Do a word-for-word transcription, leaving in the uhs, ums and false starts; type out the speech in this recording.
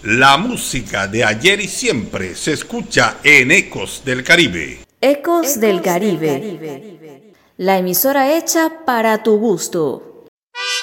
La música de ayer y siempre se escucha en Ecos del Caribe. Ecos del Caribe, la emisora hecha para tu gusto.